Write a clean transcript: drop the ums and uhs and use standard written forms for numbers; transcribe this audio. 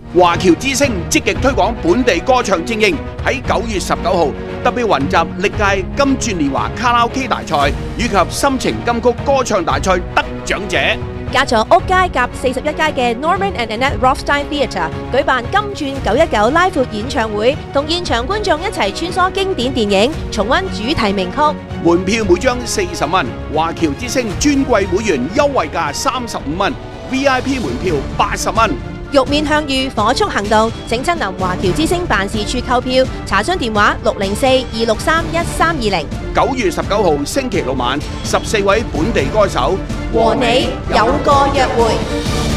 華僑之聲積極推廣本地歌唱精英，喺9月19號特別雲集歷屆金鑽年華卡拉 OK 大賽以及心情金曲歌唱大賽得獎者。 加咗屋街夾41街嘅 Norman and Annette Rothstein Theatre 舉辦金鑽919拉闊演唱會，同現場觀眾一齊穿梭經典電影，重溫主題名曲。 門票每張40蚊，華僑之聲尊貴會員優惠價35蚊 ，VIP 門票80蚊。 玉面向隅，火速行動，請親臨華僑之聲辦事處購票，查詢電話604-263-1320。 9月19號星期六晚，14位本地歌手和你有個約會。